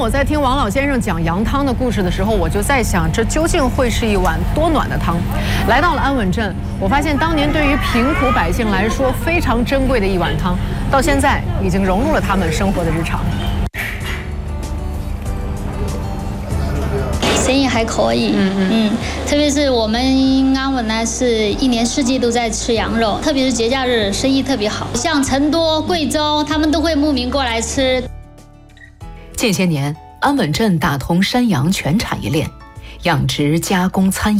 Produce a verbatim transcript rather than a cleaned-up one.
我在听王老先生讲羊汤的故事的时候，我就在想，这究竟会是一碗多暖的汤？来到了安稳镇，我发现当年对于贫苦百姓来说非常珍贵的一碗汤，到现在已经融入了他们生活的日常。 生意还可以，嗯嗯嗯，特别是我们安稳呢，是一年四季都在吃羊肉，特别是节假日生意特别好，像成都、贵州，他们都会慕名过来吃。 近些年，安稳镇打通山羊全产业链，养殖、加工、餐饮